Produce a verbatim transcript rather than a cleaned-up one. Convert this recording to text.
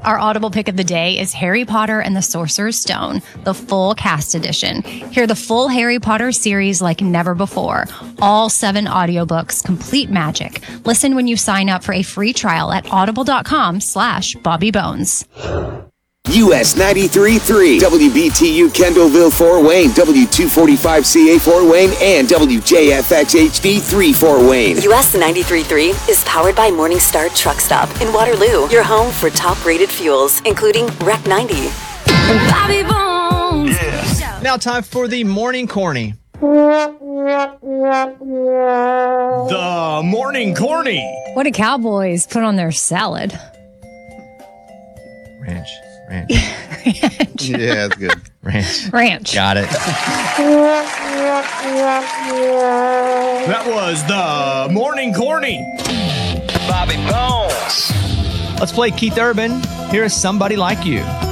Our Audible pick of the day is Harry Potter and the Sorcerer's Stone, the full cast edition. Hear the full Harry Potter series like never before. All seven audiobooks, complete magic. Listen when you sign up for a free trial at audible.com slash Bobby Bones. U S ninety-three point three, W B T U Kendallville, Fort Wayne, W two forty-five C A Fort Wayne, and W J F X H D three Fort Wayne. U S ninety-three point three is powered by Morningstar Truck Stop in Waterloo, your home for top-rated fuels, including R E C ninety. Bobby Bones. Yeah. Now time for the morning corny. The morning corny. What do cowboys put on their salad? Ranch. Ranch. Ranch. Yeah, that's good. Ranch. Ranch. Got it. That was the morning corny. Bobby Bones. Let's play Keith Urban. Here is Somebody Like You.